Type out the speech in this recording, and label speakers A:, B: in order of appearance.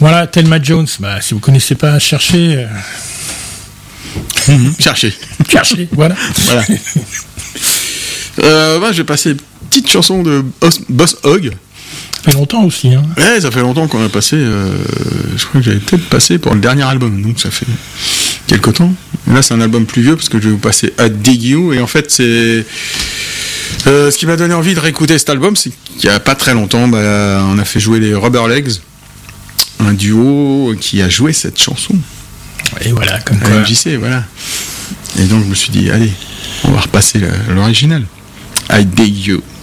A: Voilà, Thelma Jones. Si vous connaissez pas, cherchez.
B: Cherchez,
A: voilà.
B: Je vais passer une petite chanson de Boss Hogg.
A: Ça fait longtemps aussi. Hein.
B: Ouais, ça fait longtemps qu'on a passé. Je crois que j'avais peut-être passé pour le dernier album, donc ça fait quelque temps. Là, c'est un album plus vieux parce que je vais vous passer à Dig You. Et en fait, c'est ce qui m'a donné envie de réécouter cet album, c'est qu'il y a pas très longtemps, on a fait jouer les Rubber Legs, un duo qui a joué cette chanson.
A: Et voilà, comme
B: quoi. MJC, voilà. Et donc je me suis dit, allez, on va repasser l'original. I Dig You.